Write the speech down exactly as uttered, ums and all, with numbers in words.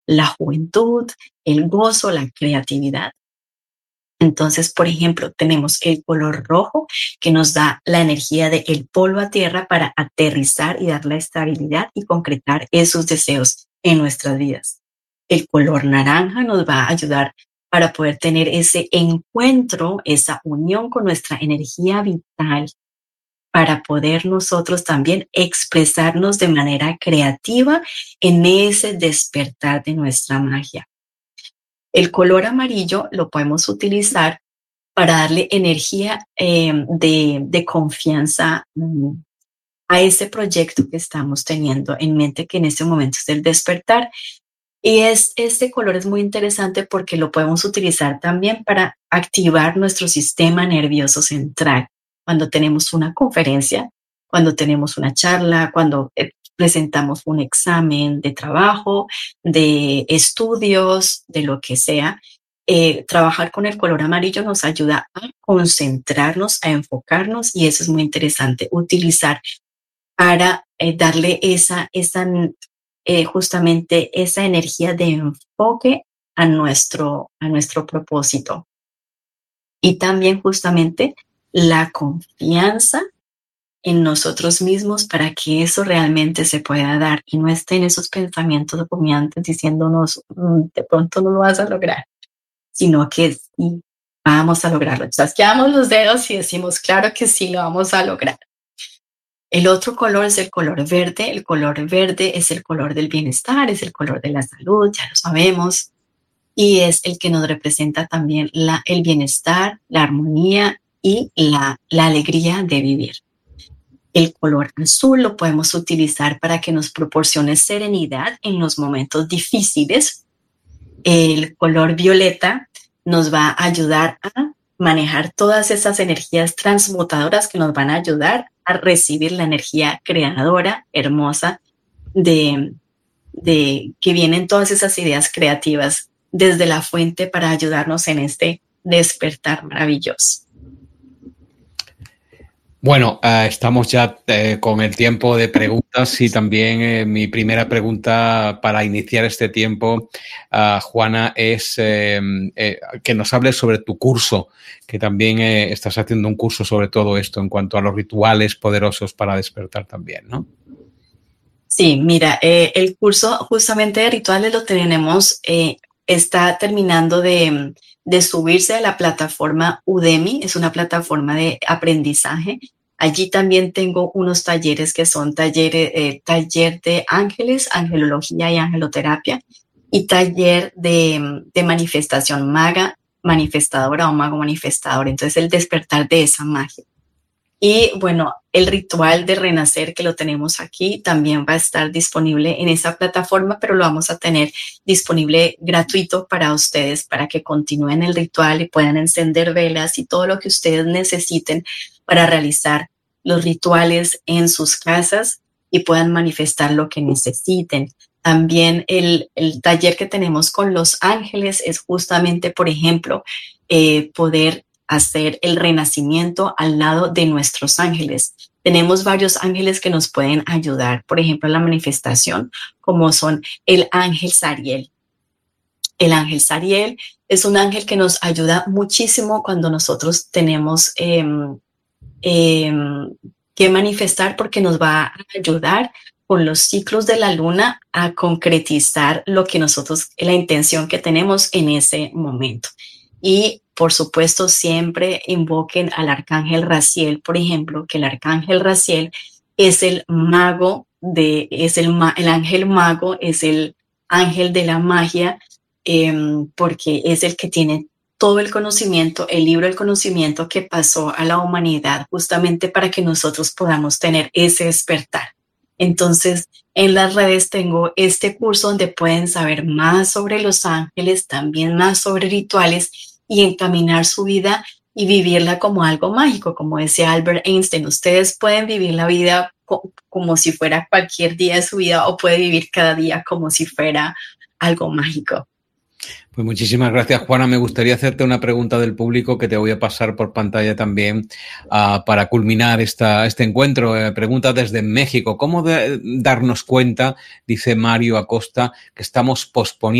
la juventud, el gozo, la creatividad. Entonces, por ejemplo, tenemos el color rojo que nos da la energía del polvo a tierra para aterrizar y dar la estabilidad y concretar esos deseos en nuestras vidas. El color naranja nos va a ayudar para poder tener ese encuentro, esa unión con nuestra energía vital, para poder nosotros también expresarnos de manera creativa en ese despertar de nuestra magia. El color amarillo lo podemos utilizar para darle energía eh, de, de confianza mm, a ese proyecto que estamos teniendo en mente, que en este momento es el despertar. Y es, este color es muy interesante porque lo podemos utilizar también para activar nuestro sistema nervioso central. Cuando tenemos una conferencia, cuando tenemos una charla, cuando eh, presentamos un examen de trabajo, de estudios, de lo que sea, eh, trabajar con el color amarillo nos ayuda a concentrarnos, a enfocarnos, y eso es muy interesante, utilizar para eh, darle esa, esa eh, justamente esa energía de enfoque a nuestro, a nuestro propósito. Y también justamente la confianza en nosotros mismos para que eso realmente se pueda dar y no estén esos pensamientos rumiantes diciéndonos "Mm, de pronto no lo vas a lograr", sino que sí, vamos a lograrlo. Chasqueamos los dedos y decimos, claro que sí, lo vamos a lograr. El otro color es el color verde. El color verde es el color del bienestar, es el color de la salud, ya lo sabemos, y es el que nos representa también la, el bienestar, la armonía y la, la alegría de vivir. El color azul lo podemos utilizar para que nos proporcione serenidad en los momentos difíciles. El color violeta nos va a ayudar a manejar todas esas energías transmutadoras que nos van a ayudar a recibir la energía creadora, hermosa, de, de que vienen todas esas ideas creativas desde la fuente para ayudarnos en este despertar maravilloso. Bueno, uh, estamos ya eh, con el tiempo de preguntas y también eh, mi primera pregunta para iniciar este tiempo, uh, Juana, es eh, eh, que nos hables sobre tu curso, que también eh, estás haciendo un curso sobre todo esto en cuanto a los rituales poderosos para despertar también, ¿no? Sí, mira, eh, el curso justamente de rituales lo tenemos, eh, está terminando de, de subirse a la plataforma Udemy, es una plataforma de aprendizaje. Allí también tengo unos talleres que son talleres, eh, taller de ángeles, angelología y angeloterapia, y taller de, de manifestación maga, manifestadora o mago manifestador. Entonces, el despertar de esa magia. Y bueno, el ritual de renacer que lo tenemos aquí también va a estar disponible en esa plataforma, pero lo vamos a tener disponible gratuito para ustedes, para que continúen el ritual y puedan encender velas y todo lo que ustedes necesiten para realizar los rituales en sus casas y puedan manifestar lo que necesiten. También el, el taller que tenemos con los ángeles es justamente, por ejemplo, eh, poder hacer el renacimiento al lado de nuestros ángeles. Tenemos varios ángeles que nos pueden ayudar, por ejemplo, en la manifestación, como son el ángel Sariel. El ángel Sariel es un ángel que nos ayuda muchísimo cuando nosotros tenemos eh, eh, que manifestar, porque nos va a ayudar con los ciclos de la luna a concretizar lo que nosotros, la intención que tenemos en ese momento. Y por supuesto, siempre invoquen al arcángel Raziel, por ejemplo, que el arcángel Raziel es el mago de, es el, el ángel mago, es el ángel de la magia, eh, porque es el que tiene todo el conocimiento, el libro del conocimiento que pasó a la humanidad justamente para que nosotros podamos tener ese despertar. Entonces, en las redes tengo este curso donde pueden saber más sobre los ángeles, también más sobre rituales, y encaminar su vida y vivirla como algo mágico, como decía Albert Einstein. Ustedes pueden vivir la vida co- como si fuera cualquier día de su vida, o puede vivir cada día como si fuera algo mágico. Pues muchísimas gracias, Juana. Me gustaría hacerte una pregunta del público que te voy a pasar por pantalla también uh, para culminar esta, este encuentro. Eh, pregunta desde México. ¿Cómo de, darnos cuenta, dice Mario Acosta, que estamos posponiendo